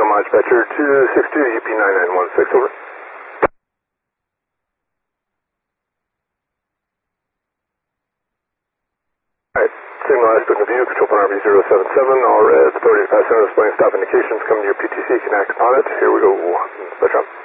Mod Dispatcher 262 UP9916, over. Alright, signal I spoken to you, Control Point RV077, all red, authority to pass center, displaying stop indications, coming to your PTC, can act upon it. Here we go, dispatch on.